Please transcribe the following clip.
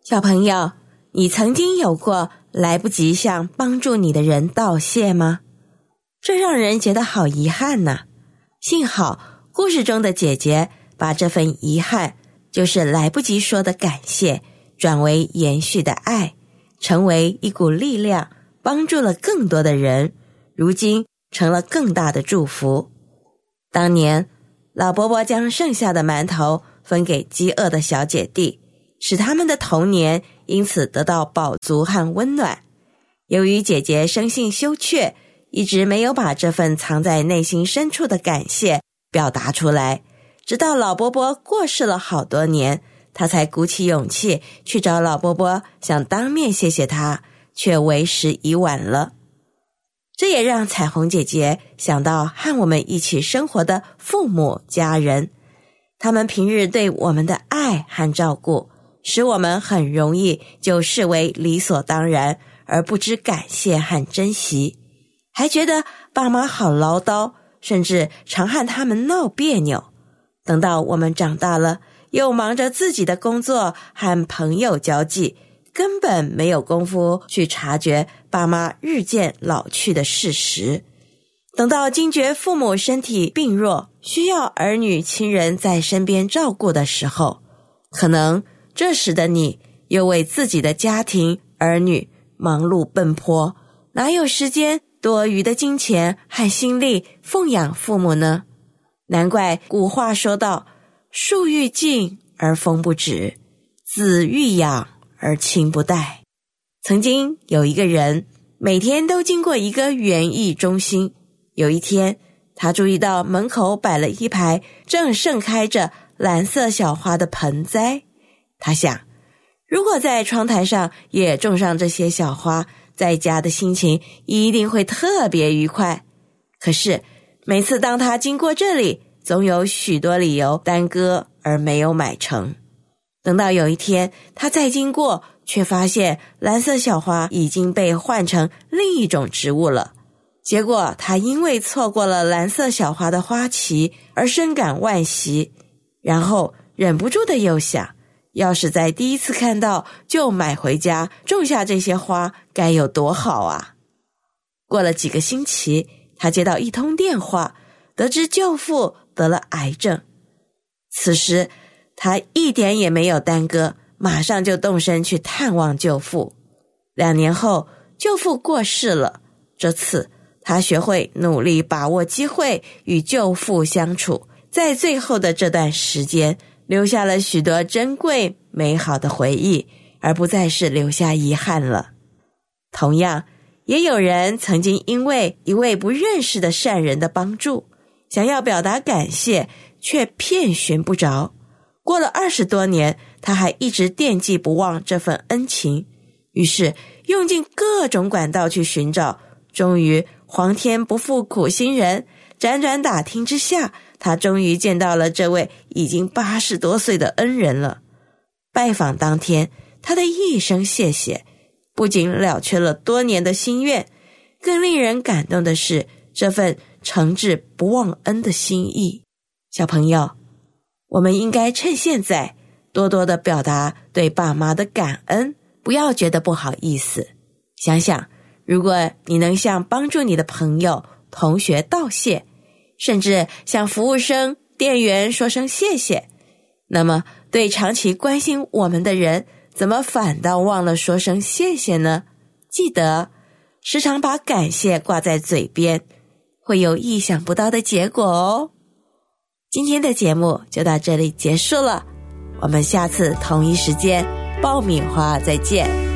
小朋友，你曾经有过来不及向帮助你的人道谢吗？这让人觉得好遗憾呐。幸好故事中的姐姐把这份遗憾，就是来不及说的感谢，转为延续的爱，成为一股力量，帮助了更多的人，如今成了更大的祝福。当年老伯伯将剩下的馒头分给饥饿的小姐弟，使他们的童年因此得到饱足和温暖。由于姐姐生性羞怯，一直没有把这份藏在内心深处的感谢表达出来，直到老伯伯过世了好多年，她才鼓起勇气去找老伯伯，想当面谢谢他，却为时已晚了。这也让彩虹姐姐想到和我们一起生活的父母家人，他们平日对我们的爱和照顾，使我们很容易就视为理所当然，而不知感谢和珍惜，还觉得爸妈好唠叨，甚至常和他们闹别扭。等到我们长大了，又忙着自己的工作和朋友交际，根本没有功夫去察觉爸妈日渐老去的事实。等到惊觉父母身体病弱，需要儿女亲人在身边照顾的时候，可能这时的你又为自己的家庭儿女忙碌奔波，哪有时间多余的金钱和心力奉养父母呢？难怪古话说道，树欲静而风不止，子欲养而亲不待。曾经有一个人每天都经过一个园艺中心，有一天他注意到门口摆了一排正盛开着蓝色小花的盆栽，他想，如果在窗台上也种上这些小花，在家的心情一定会特别愉快。可是每次当他经过这里，总有许多理由耽搁而没有买成。等到有一天他再经过，却发现蓝色小花已经被换成另一种植物了。结果他因为错过了蓝色小花的花期而深感惋惜，然后忍不住的又想，要是在第一次看到就买回家种下这些花，该有多好啊！过了几个星期，他接到一通电话，得知舅父得了癌症。此时他一点也没有耽搁，马上就动身去探望舅父。2年后，舅父过世了。这次他学会努力把握机会与舅父相处，在最后的这段时间留下了许多珍贵美好的回忆，而不再是留下遗憾了。同样，也有人曾经因为一位不认识的善人的帮助，想要表达感谢，却遍寻不着。过了20多年，他还一直惦记不忘这份恩情，于是用尽各种管道去寻找，终于皇天不负苦心人，辗转打听之下，他终于见到了这位已经80多岁的恩人了。拜访当天，他的一声谢谢，不仅了却了多年的心愿，更令人感动的是这份诚挚不忘恩的心意。小朋友，我们应该趁现在多多的表达对爸妈的感恩，不要觉得不好意思。想想，如果你能向帮助你的朋友、同学道谢，甚至向服务生、店员说声谢谢，那么对长期关心我们的人，怎么反倒忘了说声谢谢呢？记得时常把感谢挂在嘴边，会有意想不到的结果哦。今天的节目就到这里结束了，我们下次同一时间爆米花再见。